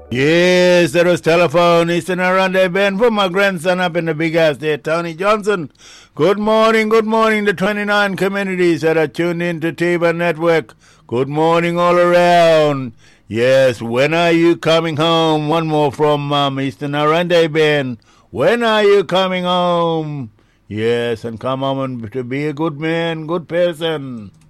Yes, that was telephone. Eastern Aranda Ben for my grandson up in the big house there, Tony Johnson. Good morning to 29 communities that are tuned in to TIBA Network. Good morning all around. Yes, when are you coming home? One more from Eastern Aranda Ben. When are you coming home? Yes, and come home and to be a good man, good person.